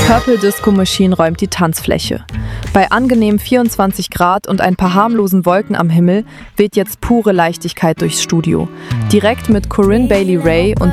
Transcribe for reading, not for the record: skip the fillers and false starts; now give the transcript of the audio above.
Purple Disco Machine räumt die Tanzfläche. Bei angenehm 24 Grad und ein paar harmlosen Wolken am Himmel weht jetzt pure Leichtigkeit durchs Studio. Direkt mit Corinne Bailey Rae und